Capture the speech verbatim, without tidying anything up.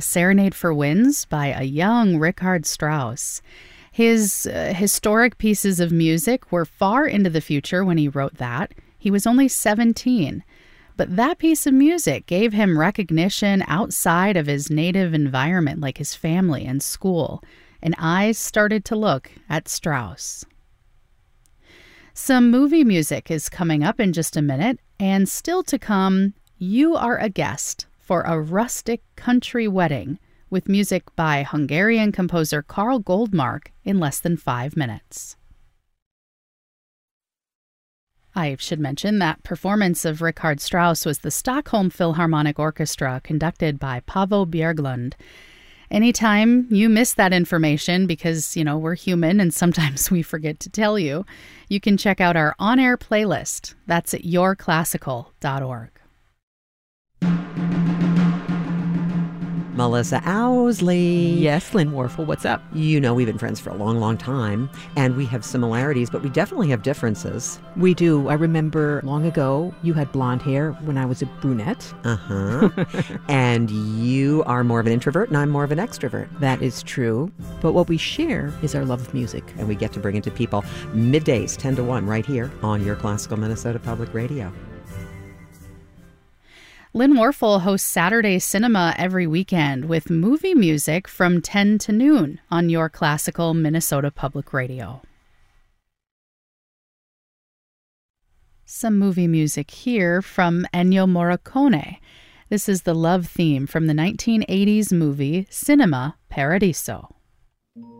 A Serenade for Winds by a young Richard Strauss. His uh, historic pieces of music were far into the future when he wrote that. He was only seventeen. But that piece of music gave him recognition outside of his native environment, like his family and school, and eyes started to look at Strauss. Some movie music is coming up in just a minute, and still to come, you are a guest for a rustic country wedding with music by Hungarian composer Karl Goldmark in less than five minutes. I should mention that performance of Richard Strauss was the Stockholm Philharmonic Orchestra, conducted by Paavo Björklund. Anytime you miss that information, because, you know, we're human and sometimes we forget to tell you, you can check out our on-air playlist. That's at your classical dot org. Melissa Owsley. Yes, Lynn Warfel, what's up? You know, we've been friends for a long, long time, and we have similarities, but we definitely have differences. We do. I remember long ago, you had blonde hair when I was a brunette. Uh-huh. And you are more of an introvert, and I'm more of an extrovert. That is true. But what we share is our love of music. And we get to bring it to people middays, ten to one, right here on your Classical Minnesota Public Radio. Lynn Warfel hosts Saturday Cinema every weekend with movie music from ten to noon on your Classical Minnesota Public Radio. Some movie music here from Ennio Morricone. This is the love theme from the nineteen eighties movie Cinema Paradiso.